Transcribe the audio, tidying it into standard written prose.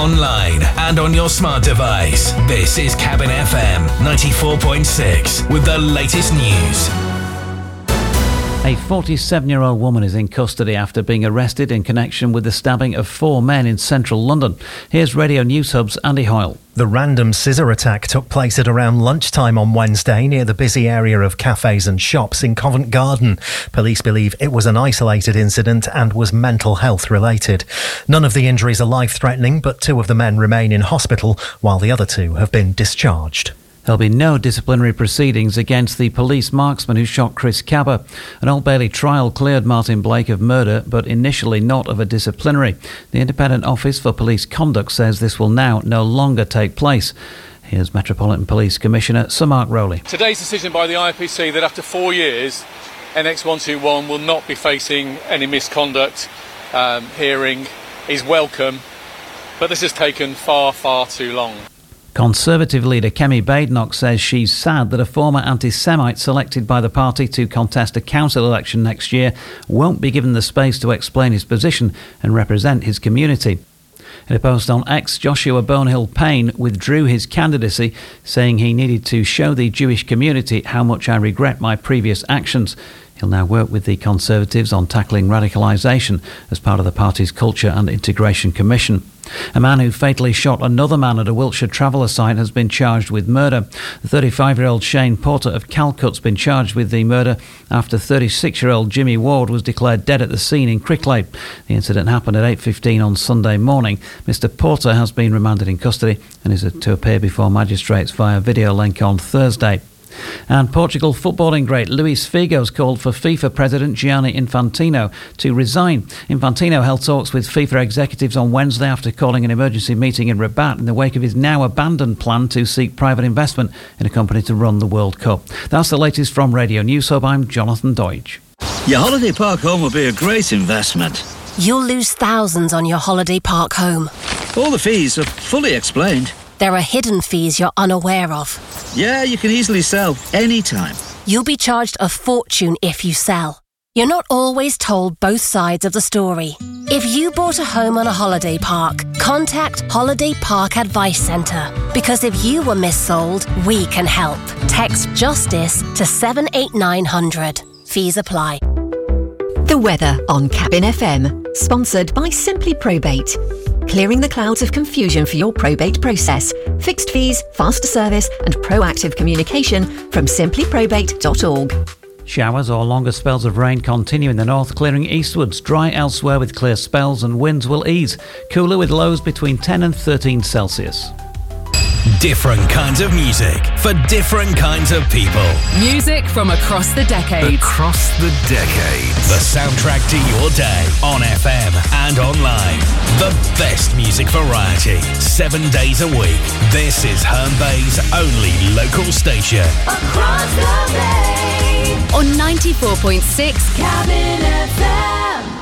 online and on your smart device. This is Cabin FM 94.6 with the latest news. A 47-year-old woman is in custody after being arrested in connection with the stabbing of 4 men in central London. Here's Radio News Hub's Andy Hoyle. The random scissor attack took place at around lunchtime on Wednesday near the busy area of cafes and shops in Covent Garden. Police believe it was an isolated incident and was mental health related. None of the injuries are life-threatening, but 2 of the men remain in hospital while the other 2 have been discharged. There'll be no disciplinary proceedings against the police marksman who shot Chris Cabba. An Old Bailey trial cleared Martin Blake of murder, but initially not of a disciplinary. The Independent Office for Police Conduct says this will now no longer take place. Here's Metropolitan Police Commissioner Sir Mark Rowley. Today's decision by the IPC that after 4 years, NX121 will not be facing any misconduct hearing is welcome, but this has taken far, far too long. Conservative leader Kemi Badenoch says she's sad that a former anti-Semite selected by the party to contest a council election next year won't be given the space to explain his position and represent his community. In a post on X, Joshua Bonehill-Payne withdrew his candidacy, saying he needed to show the Jewish community how much I regret my previous actions. He'll now work with the Conservatives on tackling radicalisation as part of the party's Culture and Integration Commission. A man who fatally shot another man at a Wiltshire Traveller site has been charged with murder. The 35-year-old Shane Porter of Calcutt's been charged with the murder after 36-year-old Jimmy Ward was declared dead at the scene in Cricklade. The incident happened at 8:15 on Sunday morning. Mr Porter has been remanded in custody and is to appear before magistrates via video link on Thursday. And Portugal footballing great Luis Figo's called for FIFA President Gianni Infantino to resign. Infantino held talks with FIFA executives on Wednesday after calling an emergency meeting in Rabat in the wake of his now abandoned plan to seek private investment in a company to run the World Cup. That's the latest from Radio News Hub. I'm Jonathan Deutsch. Your holiday park home will be a great investment. You'll lose thousands on your holiday park home. All the fees are fully explained. There are hidden fees you're unaware of. Yeah, you can easily sell anytime. You'll be charged a fortune if you sell. You're not always told both sides of the story. If you bought a home on a holiday park, contact Holiday Park Advice Centre. Because if you were missold, we can help. Text JUSTICE to 78900. Fees apply. The weather on Cabin FM, sponsored by Simply Probate. Clearing the clouds of confusion for your probate process. Fixed fees, faster service and proactive communication from simplyprobate.org. Showers or longer spells of rain continue in the north, clearing eastwards. Dry elsewhere with clear spells and winds will ease. Cooler with lows between 10 and 13 Celsius. Different kinds of music for different kinds of people. Music from across the decades. Across the decades. The soundtrack to your day on FM and online. The best music variety, 7 days a week. This is Herne Bay's only local station. Across the bay. On 94.6 Cabin FM.